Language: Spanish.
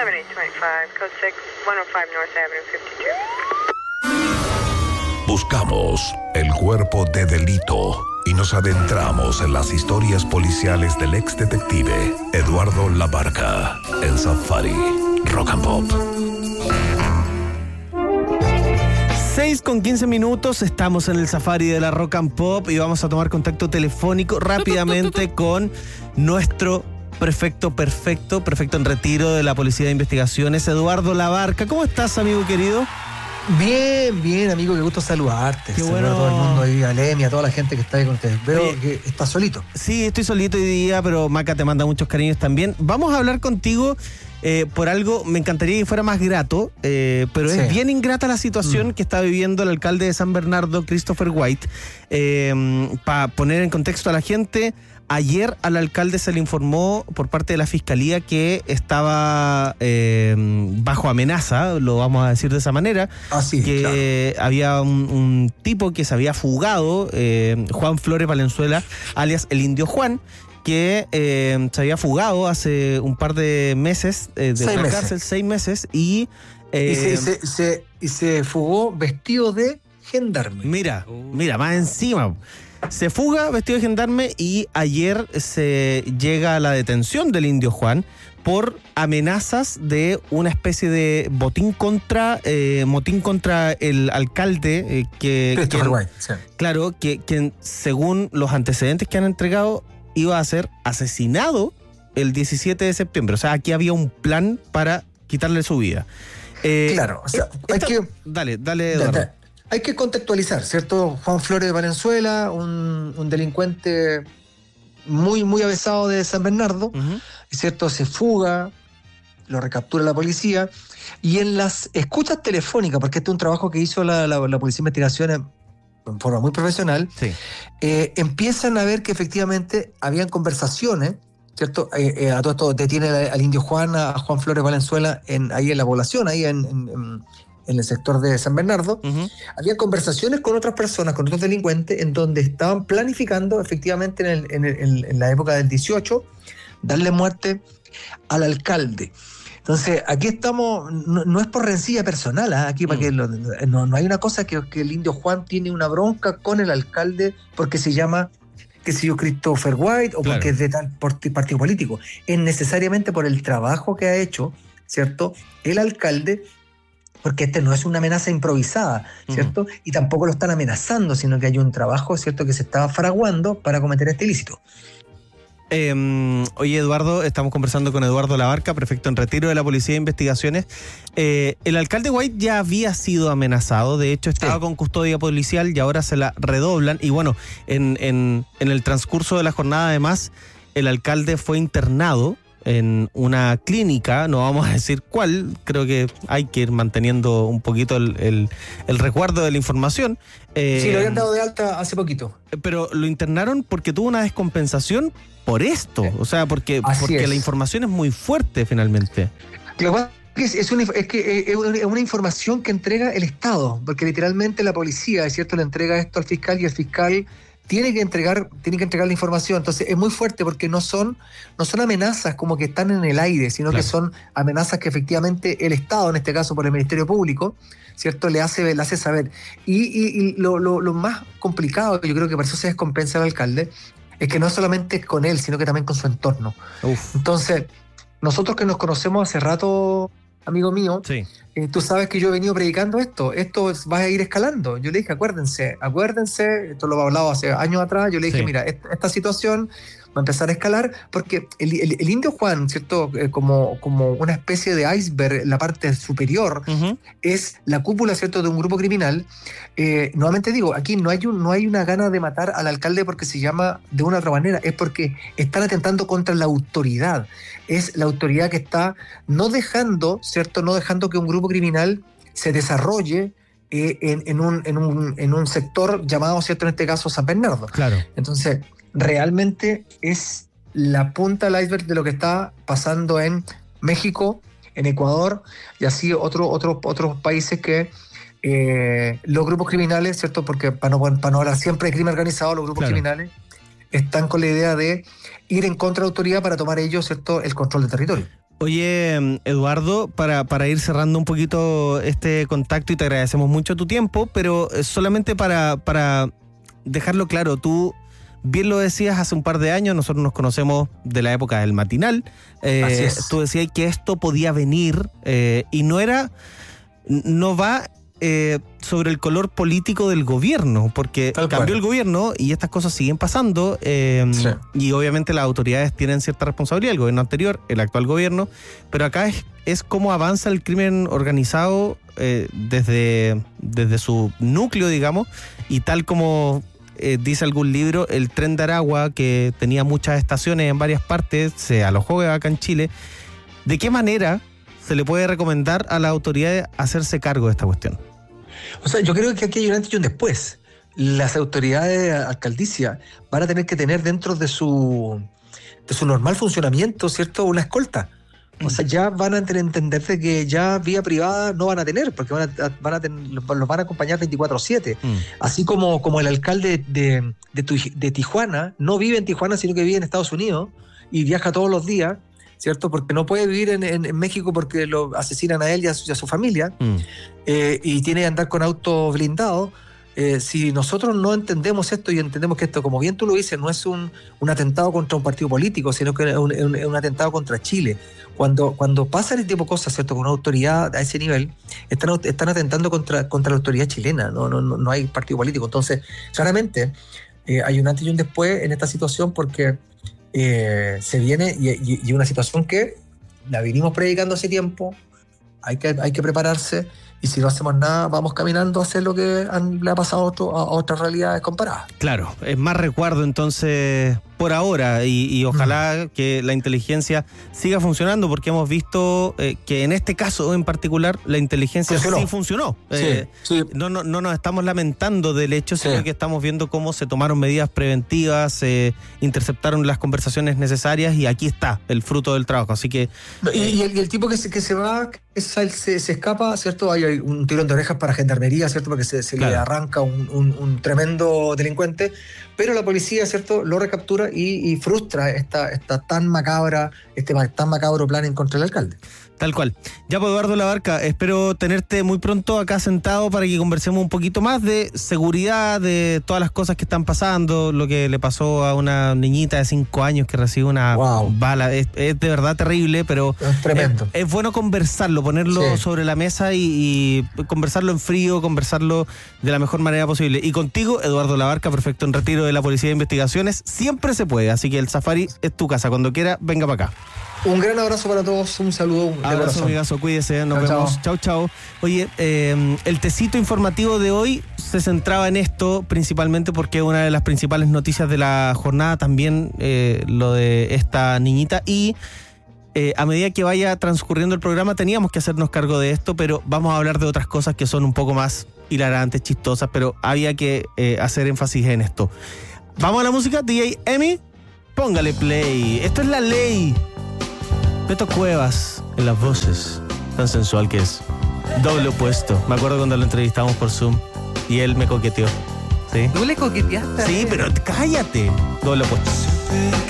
7825, code 6, 105 North Avenue 52. Buscamos el cuerpo de delito y nos adentramos en las historias policiales del ex detective Eduardo Labarca en Safari Rock and Pop. 6:15, estamos en el Safari de la Rock and Pop y vamos a tomar contacto telefónico rápidamente con nuestro prefecto en retiro de la Policía de Investigaciones, Eduardo Labarca. ¿Cómo estás, amigo querido? Bien, amigo, qué gusto saludarte. Qué bueno. A todo el mundo ahí, a Lemi, a toda la gente que está ahí con ustedes. Veo que estás solito. Sí, estoy solito hoy día, pero Maca te manda muchos cariños también. Vamos a hablar contigo por algo, me encantaría que fuera más grato, pero sí, es bien ingrata la situación que está viviendo el alcalde de San Bernardo, Christopher White. Para poner en contexto a la gente, ayer al alcalde se le informó por parte de la fiscalía que estaba bajo amenaza, lo vamos a decir de esa manera, que claro, había un tipo que se había fugado, Juan Flores Valenzuela, alias el Indio Juan, que se había fugado hace un par de meses de la cárcel, 6 meses, y se fugó vestido de gendarme. Mira, más encima. Se fuga vestido de gendarme y ayer se llega a la detención del Indio Juan por amenazas de una especie de motín contra el alcalde claro, que según los antecedentes que han entregado iba a ser asesinado el 17 de septiembre. O sea, aquí había un plan para quitarle su vida. Claro, o sea, Dale, Eduardo. Hay que contextualizar, ¿cierto? Juan Flores Valenzuela, un delincuente muy, muy avesado de San Bernardo, ¿cierto? Se fuga, lo recaptura la policía, y en las escuchas telefónicas, porque este es un trabajo que hizo la Policía de Investigaciones en forma muy profesional, empiezan a ver que efectivamente habían conversaciones, ¿cierto? A todo esto detiene al Indio Juan, a Juan Flores Valenzuela, ahí en la población, ahí en el sector de San Bernardo. Había conversaciones con otras personas, con otros delincuentes, en donde estaban planificando efectivamente en la época del 18 darle muerte al alcalde. Entonces, aquí estamos, no es por rencilla personal, aquí para que no hay una cosa que el Indio Juan tiene una bronca con el alcalde porque se llama, qué sé yo, Christopher White, o porque es de tal partido político. Es necesariamente por el trabajo que ha hecho, ¿cierto?, el alcalde, porque no es una amenaza improvisada, ¿cierto? Y tampoco lo están amenazando, sino que hay un trabajo, ¿cierto?, que se estaba fraguando para cometer este ilícito. Oye, Eduardo, estamos conversando con Eduardo Labarca, prefecto en retiro de la Policía de Investigaciones. El alcalde White ya había sido amenazado, de hecho estaba con custodia policial y ahora se la redoblan. Y bueno, en el transcurso de la jornada, además, el alcalde fue internado en una clínica, no vamos a decir cuál, creo que hay que ir manteniendo un poquito el resguardo de la información. Sí, lo habían dado de alta hace poquito. Pero lo internaron porque tuvo una descompensación por esto, o sea, porque la información es muy fuerte finalmente. Lo que es una información que entrega el Estado, porque literalmente la policía, es cierto, le entrega esto al fiscal y el fiscal tiene que entregar la información. Entonces es muy fuerte porque no son amenazas como que están en el aire, sino que son amenazas que efectivamente el Estado, en este caso por el Ministerio Público, ¿cierto?, le hace saber. Y lo más complicado, yo creo que por eso se descompensa al alcalde, es que no solamente es con él, sino que también con su entorno. Entonces, nosotros que nos conocemos hace rato, amigo mío, tú sabes que yo he venido predicando esto va a ir escalando. Yo le dije, acuérdense, esto lo he hablado hace años atrás, yo le dije, mira, esta situación va a empezar a escalar, porque el Indio Juan, ¿cierto?, como una especie de iceberg, la parte superior, es la cúpula, ¿cierto?, de un grupo criminal. Nuevamente digo, aquí no hay una gana de matar al alcalde porque se llama de una otra manera, es porque están atentando contra la autoridad. Es la autoridad que está no dejando que un grupo criminal se desarrolle en un sector llamado, ¿cierto?, en este caso San Bernardo. Claro. Entonces, realmente es la punta del iceberg de lo que está pasando en México, en Ecuador y así otros países que los grupos criminales, ¿cierto?, porque para no hablar siempre de crimen organizado, los grupos criminales están con la idea de ir en contra de la autoridad para tomar ellos, ¿cierto?, el control del territorio. Oye, Eduardo, para ir cerrando un poquito este contacto, y te agradecemos mucho tu tiempo, pero solamente para dejarlo claro, tú bien lo decías hace un par de años, nosotros nos conocemos de la época del matinal. Así es. Tú decías que esto podía venir y no va sobre el color político del gobierno, porque cambió el gobierno y estas cosas siguen pasando, y obviamente las autoridades tienen cierta responsabilidad, el gobierno anterior, el actual gobierno, pero acá es cómo avanza el crimen organizado desde su núcleo, digamos, y tal como dice algún libro, el tren de Aragua, que tenía muchas estaciones en varias partes, se alojó acá en Chile. ¿De qué manera se le puede recomendar a las autoridades hacerse cargo de esta cuestión? O sea, yo creo que aquí hay un antes y un después. Las autoridades de alcaldicia van a tener que tener dentro de su normal funcionamiento, ¿cierto?, una escolta. O sea, ya van a entender de que ya vía privada no van a tener, porque los van a acompañar 24/7. Así como el alcalde de Tijuana no vive en Tijuana, sino que vive en Estados Unidos y viaja todos los días, ¿cierto? Porque no puede vivir en México porque lo asesinan a él y a su familia, y tiene que andar con auto blindado. Si nosotros no entendemos esto y entendemos que esto, como bien tú lo dices, no es un atentado contra un partido político, sino que es un atentado contra Chile. Cuando pasa este tipo de cosas, ¿cierto?, con una autoridad a ese nivel, están atentando contra la autoridad chilena, no hay partido político. Entonces, claramente, hay un antes y un después en esta situación, porque se viene y una situación que la vinimos predicando hace tiempo. Hay que prepararse, y si no hacemos nada, vamos caminando a hacer lo que le ha pasado a otras realidades comparadas. Claro, es más resguardo entonces por ahora, y ojalá que la inteligencia siga funcionando, porque hemos visto que en este caso en particular la inteligencia sí funcionó. Sí. No nos estamos lamentando del hecho, sino que estamos viendo cómo se tomaron medidas preventivas, se interceptaron las conversaciones necesarias, y aquí está el fruto del trabajo. Así que y el tipo que se va, se escapa, ¿cierto? Hay un tirón de orejas para gendarmería, ¿cierto? Porque se le arranca un tremendo delincuente, pero la policía, ¿cierto?, lo recaptura y frustra tan macabro plan en contra del alcalde. Tal cual. Ya, pues, Eduardo Labarca, espero tenerte muy pronto acá sentado para que conversemos un poquito más de seguridad, de todas las cosas que están pasando, lo que le pasó a una niñita de 5 años que recibe una bala. Es de verdad terrible, pero es tremendo. Es bueno conversarlo, ponerlo sobre la mesa y conversarlo en frío, conversarlo de la mejor manera posible. Y contigo, Eduardo Labarca, perfecto en retiro de la Policía de Investigaciones, siempre se puede, así que el Safari es tu casa. Cuando quiera, venga para acá. Un gran abrazo para todos, un saludo de corazón. Amigazo, cuídese, nos vemos. Chau. Oye, el tecito informativo de hoy se centraba en esto principalmente porque una de las principales noticias de la jornada también lo de esta niñita, y a medida que vaya transcurriendo el programa teníamos que hacernos cargo de esto, pero vamos a hablar de otras cosas que son un poco más hilarantes, chistosas, pero había que hacer énfasis en esto. Vamos a la música, DJ Emi, póngale play. Esto es La Ley. Beto Cuevas en las voces, tan sensual que es. Doble opuesto. Me acuerdo cuando lo entrevistamos por Zoom y él me coqueteó. ¿Sí? ¿Tú le coqueteaste? Sí, pero cállate. Doble opuesto.